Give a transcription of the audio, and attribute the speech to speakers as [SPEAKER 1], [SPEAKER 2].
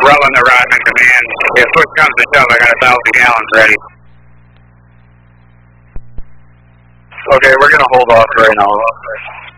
[SPEAKER 1] Rutland to Rodman Command. If push comes to shove, I got 1,000 gallons ready. Okay, we're going to hold off right now.